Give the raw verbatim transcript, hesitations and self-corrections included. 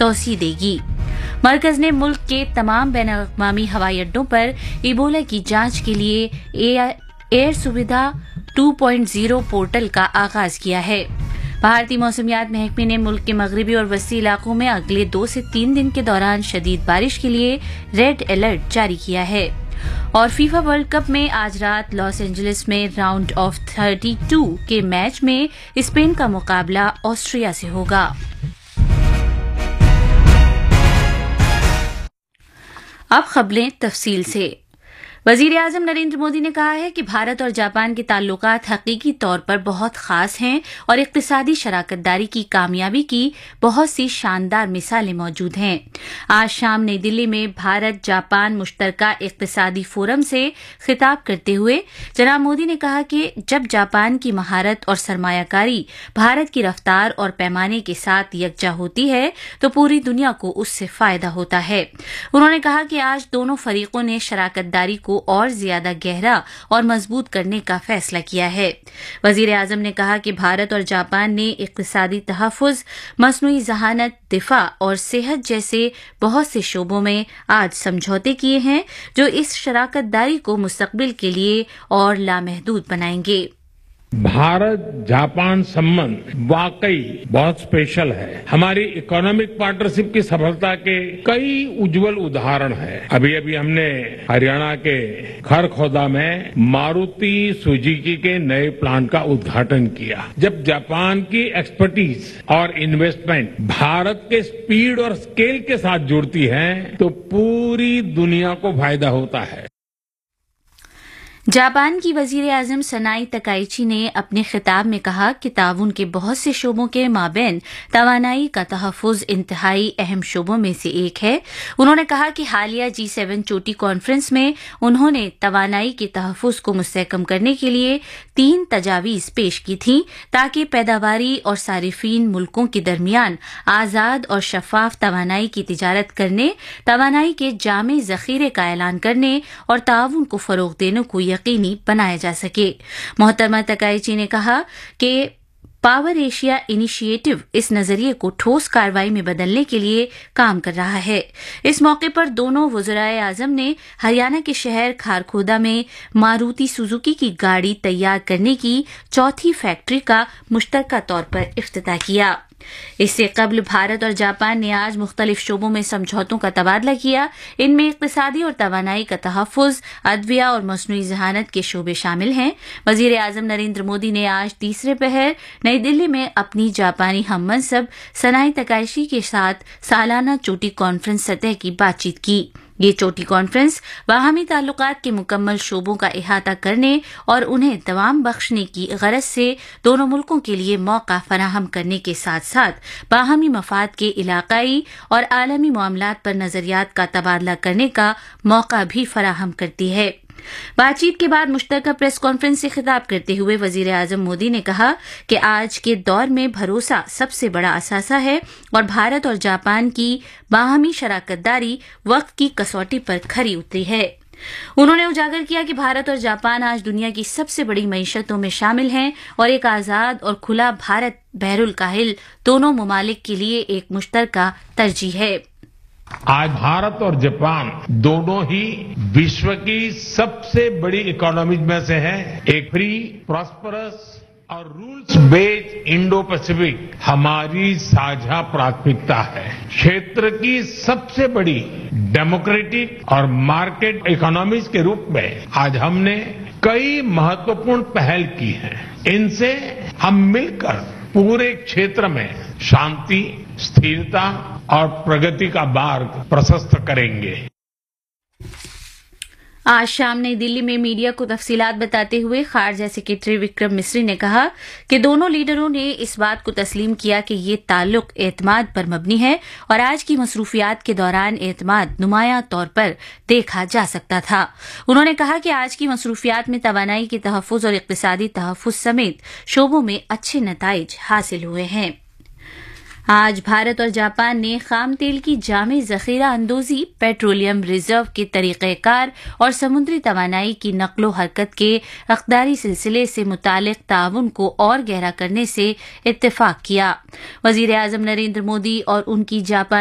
तौसी देगी। मरकज ने मुल्क के तमाम बैनुल-अक़वामी हवाई अड्डों पर इबोला की जांच के लिए एयर सुविधा टू पॉइंट ज़ीरो पोर्टल का आगाज किया है। भारतीय मौसमियात महकमे ने मुल्क के मगरबी और वस्ती इलाकों में अगले दो से तीन दिन के दौरान शदीद बारिश के लिए रेड अलर्ट जारी किया है। और फीफा वर्ल्ड कप में आज रात लॉस एंजलिस में राउंड ऑफ थर्टी टू के मैच में स्पेन का मुकाबला ऑस्ट्रिया से होगा। अब खबरें तफसील से। वजीर आजम नरेंद्र मोदी ने कहा है कि भारत और जापान के ताल्लुकात हकीकी तौर पर बहुत खास हैं और इक्तिसादी शराकतदारी की कामयाबी की बहुत सी शानदार मिसालें मौजूद हैं। आज शाम नई दिल्ली में भारत जापान मुश्तरका इक्तिसादी फोरम से खिताब करते हुए जनाब मोदी ने कहा कि जब जापान की महारत और सरमायाकारी भारत की रफ्तार और पैमाने के साथ यकजा होती है तो पूरी दुनिया को उससे फायदा होता है। उन्होंने कहा कि आज दोनों फरीकों ने शराकतदारी को और ज्यादा गहरा और मजबूत करने का फैसला किया है। वजीर आजम ने कहा कि भारत और जापान ने इक्तिसादी तहफ़्फ़ुज़, मसनूई ज़हानत, दिफा और सेहत जैसे बहुत से शोबों में आज समझौते किए हैं जो इस शराकतदारी को मुस्तक़बिल के लिए और लामहदूद बनाएंगे। भारत जापान संबंध वाकई बहुत स्पेशल है। हमारी इकोनॉमिक पार्टनरशिप की सफलता के कई उज्जवल उदाहरण हैं। अभी अभी हमने हरियाणा के खरखोदा में मारुति सुजुकी के नए प्लांट का उद्घाटन किया। जब जापान की एक्सपर्टीज और इन्वेस्टमेंट भारत के स्पीड और स्केल के साथ जुड़ती है तो पूरी दुनिया को फायदा होता है। जापान की वजीर आजम सनाई तकाइची ने अपने खिताब में कहा कि ताउन के बहुत से शोबों के माबैन तवानाई का तहफ़्फ़ुज़ इंतहाई अहम शोबों में से एक है। उन्होंने कहा कि हालिया जी सेवन चोटी कॉन्फ्रेंस में उन्होंने तवानाई के तहफ़्फ़ुज़ को मुस्तहकम करने के लिए तीन तजावीज़ पेश की थीं ताकि पैदावारी और सारिफीन मुल्कों के दरमियान आज़ाद और शफाफ तवानाई की तिजारत करने, तवानाई के जामे ज़ख़ीरे का ऐलान करने और ताउन को फ़रोग़ देने को यकीनी बनाया जा सके। मोहतरमा तकाइची ने कहा कि पावर एशिया इनिशिएटिव इस नजरिए को ठोस कार्रवाई में बदलने के लिए काम कर रहा है। इस मौके पर दोनों वज़राए आजम ने हरियाणा के शहर खारखोदा में मारुति सुजुकी की गाड़ी तैयार करने की चौथी फैक्ट्री का मुश्तरका तौर पर इफ्तिताह किया। इससे कबल भारत और जापान ने आज मुख्तलिफ शोबों में समझौतों का तबादला किया। इनमें इक्तिसादी और तवानाई का तहफ़्फ़ुज़, अदविया और मसनूई ज़हानत के शोबे शामिल हैं। वज़ीर आज़म नरेंद्र मोदी ने आज तीसरे पहर नई दिल्ली में अपनी जापानी हममनसब सनाई तकाइशी के साथ सालाना चोटी कॉन्फ्रेंस सतह की बातचीत की। ये चोटी कॉन्फ्रेंस बाहमी ताल्लुकात के मुकम्मल शोबों का इहाता करने और उन्हें दवाम बख्शने की गरज से दोनों मुल्कों के लिए मौका फराहम करने के साथ साथ बाहमी मफाद के इलाकाई और आलमी मामलात पर नजरियात का तबादला करने का मौका भी फराहम करती है। बातचीत के बाद मुश्तरका प्रेस कॉन्फ्रेंस से खिताब करते हुए वजीर आजम मोदी ने कहा कि आज के दौर में भरोसा सबसे बड़ा असासा है और भारत और जापान की बाहमी शराकतदारी वक्त की कसौटी पर खरी उतरी है। उन्होंने उजागर किया कि भारत और जापान आज दुनिया की सबसे बड़ी मईशतों में शामिल हैं और एक आजाद और खुला भारत बहरुल काहिल दोनों ममालिक के लिए एक मुश्तरका तरजीह है। आज भारत और जापान दोनों ही विश्व की सबसे बड़ी इकोनॉमीज में से हैं। एक फ्री, प्रॉस्परस और रूल्स बेस्ड इंडो पैसिफिक हमारी साझा प्राथमिकता है। क्षेत्र की सबसे बड़ी डेमोक्रेटिक और मार्केट इकोनॉमीज के रूप में आज हमने कई महत्वपूर्ण पहल की हैं। इनसे हम मिलकर पूरे क्षेत्र में शांति, स्थिरता और प्रगति का मार्ग प्रशस्त करेंगे। आज शाम नई दिल्ली में मीडिया को तफसीलात बताते हुए खारजा सेक्रेटरी विक्रम मिस्री ने कहा कि दोनों लीडरों ने इस बात को तस्लीम किया कि ये ताल्लुक एतमाद पर मबनी है और आज की मसरूफियात के दौरान एतमाद नुमायां तौर पर देखा जा सकता था। उन्होंने कहा कि आज की मसरूफियात में तवानाई के तहफ़्फ़ुज़ और इक़्तिसादी तहफ़्फ़ुज़ समेत शोबों में अच्छे नताइज हासिल हुए हैं। आज भारत और जापान ने खाम तेल की जामे ज़ख़ीरा अंदोज़ी, पेट्रोलियम रिजर्व के तरीक़ेकार और समुद्री तवानाई की नक़्लो हरकत के अक़दारी सिलसिले से मुतालिक ताउन को और गहरा करने से इत्तेफ़ाक़ किया। वज़ीर आज़म नरेंद्र मोदी और उनकी जापान